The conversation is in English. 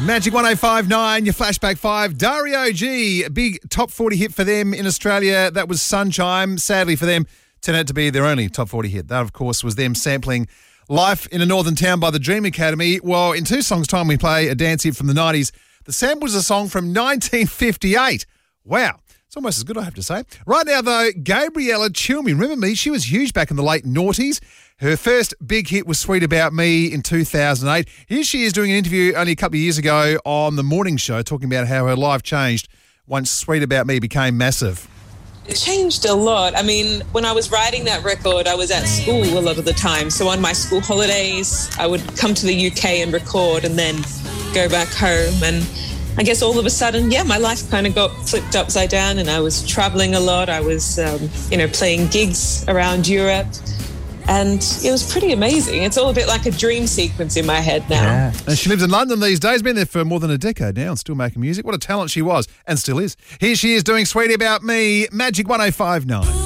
Magic 105.9, your Flashback 5. Dario G, a big top 40 hit for them in Australia. That was Sunshine. Sadly for them, turned out to be their only top 40 hit. That, of course, was them sampling Life in a Northern Town by the Dream Academy. Well, in 2 songs' time, we play a dance hit from the 90s. The sample was a song from 1958. Wow. It's almost as good, I have to say. Right now, though, Gabriella Cilmi. Remember me? She was huge back in the late noughties. Her first big hit was Sweet About Me in 2008. Here she is doing an interview only a couple of years ago on The Morning Show talking about how her life changed once Sweet About Me became massive. It changed a lot. I mean, when I was writing that record, I was at school a lot of the time. So on my school holidays, I would come to the UK and record and then go back home. And I guess all of a sudden, my life kind of got flipped upside down and I was traveling a lot. I was, playing gigs around Europe. And it was pretty amazing. It's all a bit like a dream sequence in my head now. Yeah. And she lives in London these days, been there for more than a decade now and still making music. What a talent she was and still is. Here she is doing Sweet About Me, Magic 105.9.